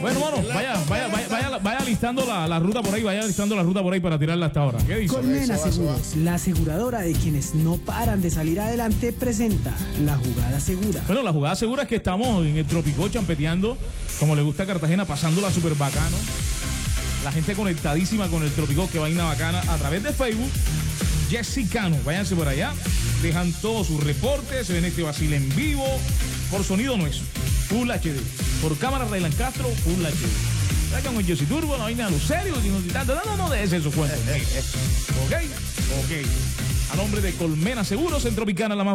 Bueno, mano, vaya listando la ruta por ahí, para tirarla hasta ahora. ¿Qué dice? Colmena Seguros, la aseguradora de quienes no paran de salir adelante, presenta la jugada segura. Bueno, la jugada segura es que estamos en el Tropicó champeteando, como le gusta a Cartagena, pasándola súper bacano. La gente conectadísima con el Tropicó, que vaina bacana, a través de Facebook. Jessicano, váyanse por allá, dejan todos sus reportes, se ven este vacile en vivo, por sonido no es, Full HD, por cámara Raylan Castro, Full HD. Ya con el Jessy Turbo, no hay nada serio, no de esos cuentos. Ok. A nombre de Colmena Seguros, en Tropicana, la más